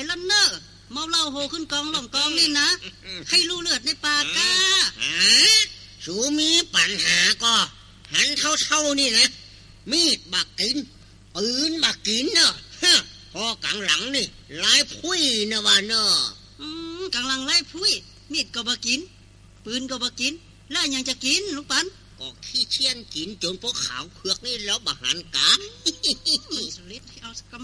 ลันเนอร์เมาเหล้าโหขึ้นกองหล่องกองนี่นะให้รู้เลือดในปากกาสูมีปัญหาก็หันเท่านี่นะมีดบักกินปืนบักกินเนอะพอกลางหลังนี่ลายพุ้ยนะว่าเนอะกลางหลังไล่พุ้ยมีดก็บ่กินปืนก็บ่กินแล้วยังจะกินลูกปันก็ขี้เชี่ยนกินจนพวกขาวเผือกนี่แล้วบะหันกาสุริตเอา